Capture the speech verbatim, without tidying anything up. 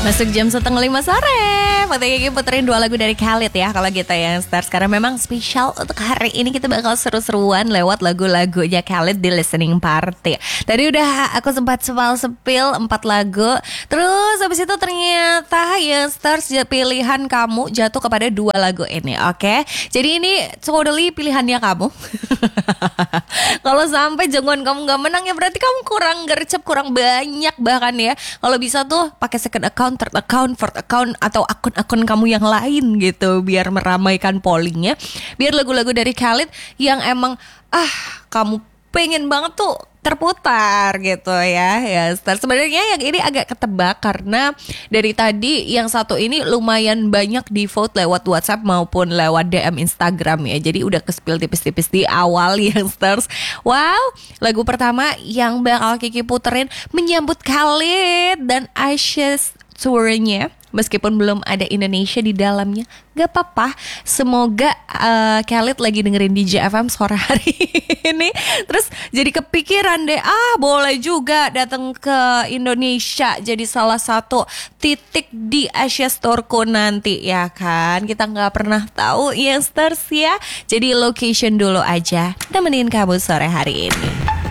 Masuk jam setengah lima sore. Fakta Kiki puterin dua lagu dari Khalid ya kalau kita yang start. Karena memang spesial untuk hari ini kita bakal seru-seruan lewat lagu-lagunya Khalid di listening party. Tadi udah aku sempat sepal-sepil empat lagu. Terus habis itu ternyata yang start pilihan kamu jatuh kepada dua lagu ini. Oke okay? Jadi ini totally pilihannya kamu. Kalau sampai jagoan kamu gak menang ya berarti kamu kurang gercep, kurang banyak bahkan ya. Kalau bisa tuh pakai second account, third account, fourth account atau akun-akun kamu yang lain gitu biar meramaikan pollingnya. Biar lagu-lagu dari Khalid yang emang ah kamu pengen banget tuh terputar gitu ya. Ya, start sebenarnya yang ini agak ketebak karena dari tadi yang satu ini lumayan banyak di vote lewat WhatsApp maupun lewat D M Instagram ya. Jadi udah kespil tipis-tipis di awal yang stars. Wow, lagu pertama yang bakal Kiki puterin menyambut Khalid dan Ashes tournya. Meskipun belum ada Indonesia di dalamnya, gak apa-apa. Semoga uh, Khalid lagi dengerin D J F M sore hari ini. Terus jadi kepikiran deh, ah boleh juga datang ke Indonesia jadi salah satu titik di Asia Storeku nanti ya kan. Kita gak pernah tahu yang stars ya. Jadi location dulu aja, nemenin kamu sore hari ini.